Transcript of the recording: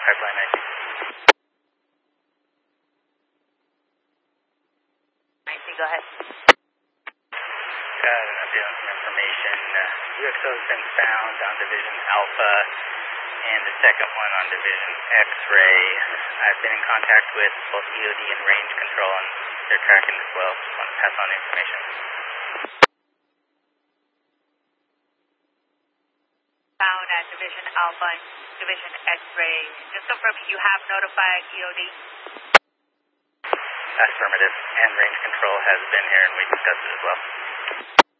pipeline ID. 19, go ahead. I'm doing some information. UXO has been found on Division Alpha and the second one on Division X-ray. I've been in contact with both EOD and range control, and they're tracking as well. Just want to pass on the information. Found at Division Alpha and Division X-ray. Just confirming you have notified EOD? Affirmative. And range control has been here, and we discussed it as well.